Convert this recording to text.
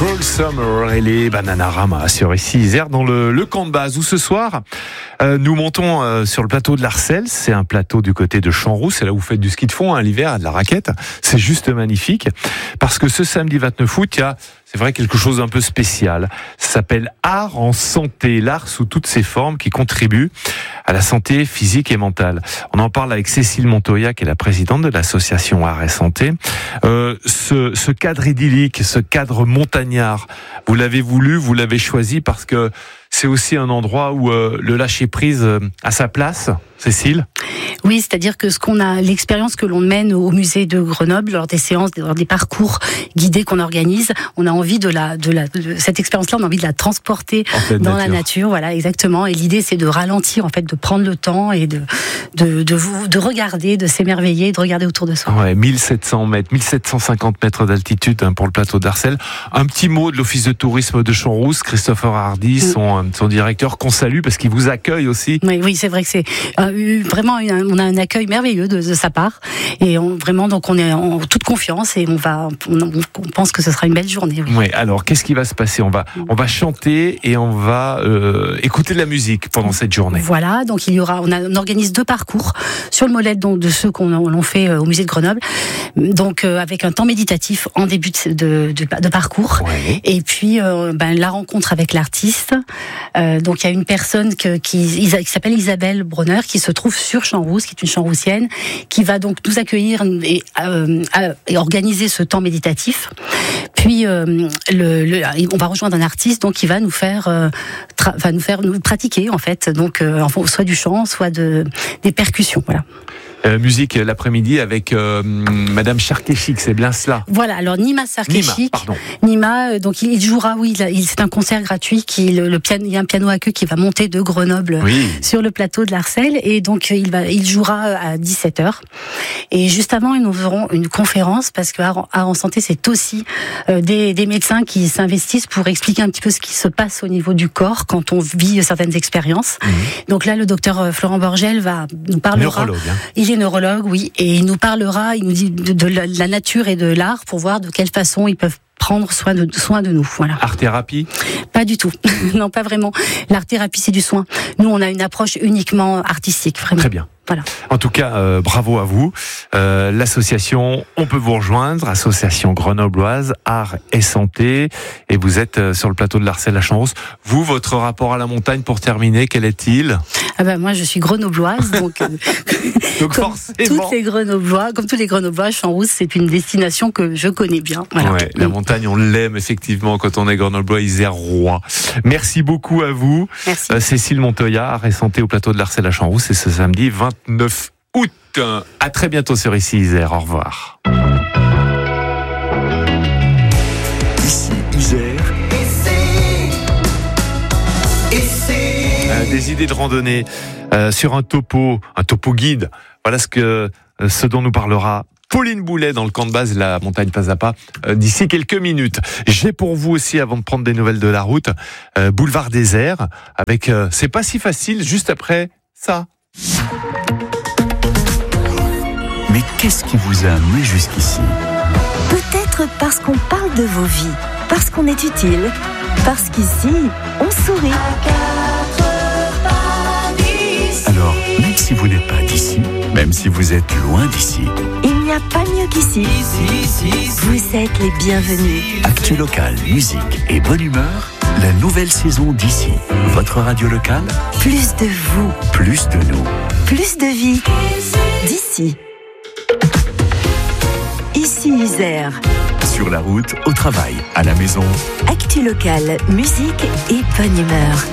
Cruel Summer et les Bananarama sur ici Isère dans le camp de base où ce soir nous montons sur le plateau de l'Arcel. C'est un plateau du côté de Champs-Roux, c'est là où vous faites du ski de fond l'hiver, de la raquette. C'est juste magnifique parce que ce samedi 29 août, il y a, c'est vrai, quelque chose d'un peu spécial. Ça s'appelle Art en santé, l'art sous toutes ses formes qui contribue à la santé physique et mentale. On en parle avec Cécile Montoya, qui est la présidente de l'association Art et Santé. Ce cadre idyllique, ce cadre montagnard, vous l'avez voulu, vous l'avez choisi parce que c'est aussi un endroit où le lâcher-prise a sa place, Cécile ? Oui, c'est-à-dire que l'expérience que l'on mène au musée de Grenoble, lors des séances, lors des parcours guidés qu'on organise, on a envie de cette expérience-là, on a envie de la transporter dans la nature, voilà, exactement. Et l'idée, c'est de ralentir, en fait, de prendre le temps et de regarder, de s'émerveiller, de regarder autour de soi. Ouais, 1700 mètres, 1750 mètres d'altitude pour le plateau d'Arcel. Un petit mot de l'Office de tourisme de Champs-Roux, Christopher Hardy, son directeur, qu'on salue parce qu'il vous accueille aussi. Oui, c'est vrai que c'est vraiment on a un accueil merveilleux de sa part et donc on est en toute confiance et on pense que ce sera une belle journée. Oui, alors qu'est-ce qui va se passer ? On va chanter et on va écouter de la musique pendant cette journée. Voilà, donc on organise 2 parcours sur le modèle de ceux qu'on fait au musée de Grenoble, donc avec un temps méditatif en début de parcours, et puis la rencontre avec l'artiste. Donc il y a une personne qui s'appelle Isabelle Bronner qui se trouve sur Champs-Roux, qui est une Champs-Roussienne, qui va donc nous accueillir et organiser ce temps méditatif. Puis on va rejoindre un artiste donc qui va nous faire nous pratiquer en fait, donc soit du chant, soit des percussions, voilà. Musique l'après-midi avec Madame Charkeshik, c'est bien cela. Voilà, alors Nima Charkeshik. Nima, donc il jouera, c'est un concert gratuit. Il y a un piano à queue qui va monter de Grenoble sur le plateau de l'Arcel, et donc il jouera à 17h. Et juste avant, nous aurons une conférence parce que Art en santé, c'est aussi des médecins qui s'investissent pour expliquer un petit peu ce qui se passe au niveau du corps quand on vit certaines expériences. Donc là, le docteur Florent Borgel nous parlera. Neurologue, Il est neurologue, oui, et il nous parlera, il nous dit de la nature et de l'art pour voir de quelle façon ils peuvent prendre soin de nous. Voilà. Art-thérapie ? Pas du tout. Non, pas vraiment. L'art-thérapie, c'est du soin. Nous, on a une approche uniquement artistique, vraiment. Très bien. Voilà. En tout cas, bravo à vous. L'association, on peut vous rejoindre, association grenobloise, art et santé. Et vous êtes sur le plateau de l'Arcel à Champs-Roux. Vous, votre rapport à la montagne, pour terminer, quel est-il ? Moi, je suis grenobloise, donc forcément. Comme tous les Grenoblois, Champs-Roux, c'est une destination que je connais bien. Voilà. Ouais, la montagne, on l'aime effectivement quand on est grenoblois, isérois. Merci beaucoup à vous. Merci. Cécile Montoya, art et santé au plateau de l'Arcel à Champs-Roux, c'est ce samedi 29 août. À très bientôt sur Ici Isère. Au revoir. Ici Isère. Des idées de randonnée sur un topo guide. Voilà ce dont nous parlera Pauline Boulet dans le camp de base La Montagne Pas à Pas d'ici quelques minutes. J'ai pour vous aussi, avant de prendre des nouvelles de la route, Boulevard Désert avec C'est pas si facile, juste après ça. Mais qu'est-ce qui vous a amené jusqu'ici ? Peut-être parce qu'on parle de vos vies, parce qu'on est utile, parce qu'ici, on sourit. Alors, même si vous n'êtes pas d'ici, même si vous êtes loin d'ici, il n'y a pas mieux qu'ici. Vous êtes les bienvenus. Actu local, musique et bonne humeur, la nouvelle saison d'Ici. Votre radio locale, Plus de vous, plus de nous. plus de vie. D'ici. Ici Isère. Sur la route, au travail, à la maison. Actu local, musique et bonne humeur.